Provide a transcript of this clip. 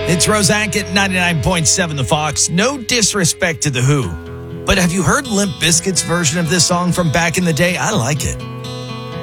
It's Roseanne at 99.7 The Fox. No disrespect to The Who, but have you heard Limp Bizkit's version of this song from back in the day? I like it.